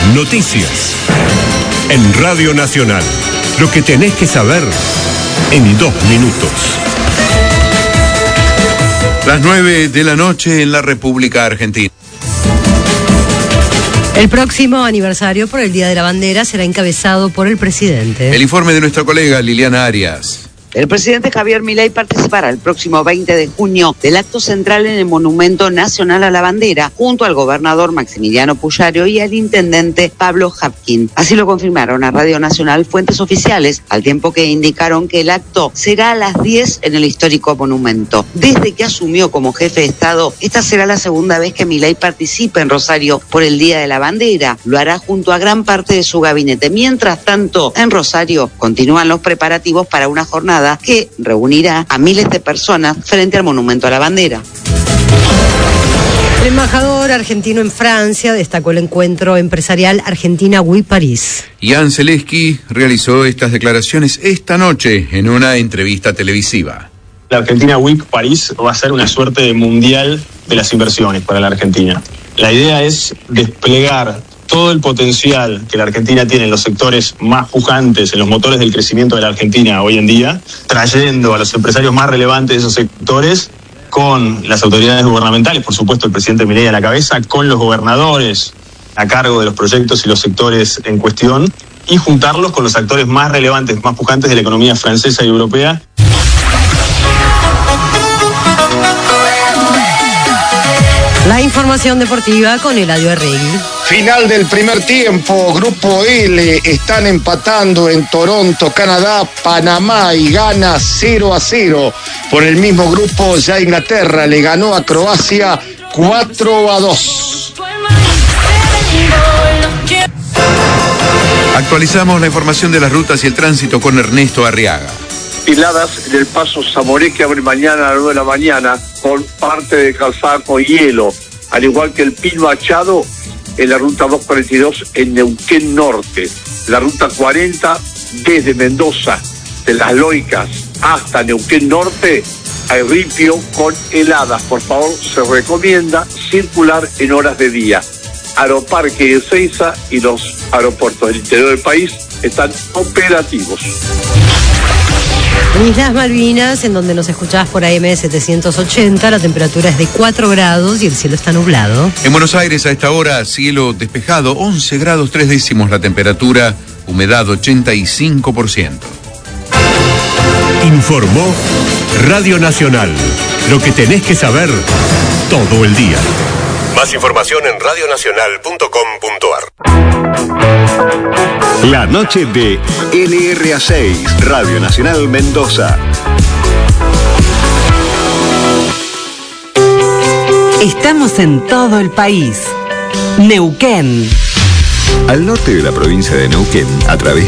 Noticias. En Radio Nacional. Lo que tenés que saber en 2 minutos. Las 9 de la noche en la República Argentina. El próximo aniversario por el Día de la Bandera será encabezado por el presidente. El informe de nuestra colega Liliana Arias. El presidente Javier Milei participará el próximo 20 de junio del acto central en el Monumento Nacional a la Bandera, junto al gobernador Maximiliano Pujario y al intendente Pablo Hapkin. Así lo confirmaron a Radio Nacional fuentes oficiales, al tiempo que indicaron que el acto será a las 10 en el histórico monumento. Desde que asumió como jefe de Estado, esta será la segunda vez que Milei participa en Rosario por el Día de la Bandera. Lo hará junto a gran parte de su gabinete. Mientras tanto, en Rosario continúan los preparativos para una jornada que reunirá a miles de personas frente al Monumento a la Bandera. El embajador argentino en Francia destacó el encuentro empresarial Argentina Week París. Jan Zaleski realizó estas declaraciones esta noche en una entrevista televisiva. La Argentina Week París va a ser una suerte mundial de las inversiones para la Argentina. La idea es desplegar todo el potencial que la Argentina tiene en los sectores más pujantes, en los motores del crecimiento de la Argentina hoy en día, trayendo a los empresarios más relevantes de esos sectores con las autoridades gubernamentales, por supuesto el presidente Milei a la cabeza, con los gobernadores a cargo de los proyectos y los sectores en cuestión, y juntarlos con los actores más relevantes, más pujantes de la economía francesa y europea. La información deportiva con Eladio Arregui. Final del primer tiempo, Grupo L, están empatando en Toronto, Canadá, Panamá y Ghana 0-0. Por el mismo grupo, ya Inglaterra le ganó a Croacia 4-2. Actualizamos la información de las rutas y el tránsito con Ernesto Arriaga. Piladas en el paso Zamoré, que abre mañana a las 9 de la mañana con parte de calzada con hielo, al igual que el Pino Achado en la ruta 242 en Neuquén Norte, la ruta 40 desde Mendoza, de Las Loicas hasta Neuquén Norte, hay ripio con heladas. Por favor, se recomienda circular en horas de día. Aeroparque de Ezeiza y los aeropuertos del interior del país están operativos. En Islas Malvinas, en donde nos escuchás por AM 780, la temperatura es de 4 grados y el cielo está nublado. En Buenos Aires a esta hora, cielo despejado, 11 grados 3 décimos la temperatura, humedad 85%. Informó Radio Nacional. Lo que tenés que saber todo el día. Más información en radionacional.com.ar. La noche de LRA6, Radio Nacional Mendoza. Estamos en todo el país. Neuquén. Al norte de la provincia de Neuquén, a través